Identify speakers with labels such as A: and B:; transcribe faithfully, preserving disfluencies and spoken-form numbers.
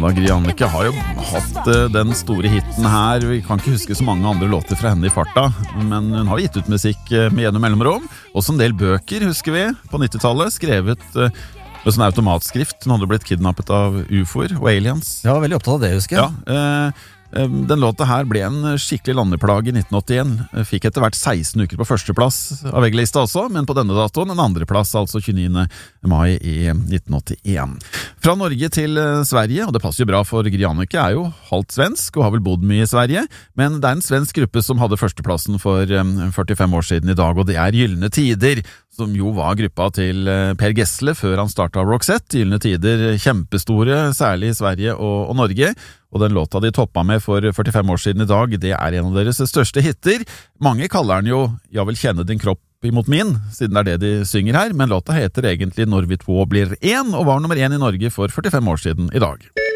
A: da, Gry Annike har jo hatt uh, den store hitten her. Vi kan ikke huske så mange andre låter fra henne i farta, men hun har gitt ut musikk uh, med gjennom mellomrom. Også en del bøker, husker vi, på nittitallet, skrevet uh, med sånn automatskrift. Hun hadde blitt kidnappet av U F O'er og aliens.
B: Ja, veldig opptatt av det, husker jeg.
A: Ja, uh, Den låta her ble en skikkelig landeplage i nitten åttien. Fikk etter hvert seksten uker på førsteplass av VG-lista også, men på denne datoen en andreplass, altså tjueniende mai i nitten åttien. Fra Norge til Sverige, og det passer jo bra for Gry Annike, er jo halvt svensk og har vel bodd mye i Sverige, men det er en svensk gruppe som hadde førsteplassen for førtifem år siden i dag, og det er Gyllene Tider, som jo var gruppa til Per Gessle før han startet Roxette. Gyllene Tider, kjempestore, særlig i Sverige og, og Norge, og den låta de toppa med for førtifem år siden i dag, det er en av deres største hitter. Mange kaller den jo «Jeg vil kjenne din kropp imot min», siden det er det de synger her, men låta heter egentlig «Når vi två blir en», og var nummer én i Norge for førtifem år siden i dag.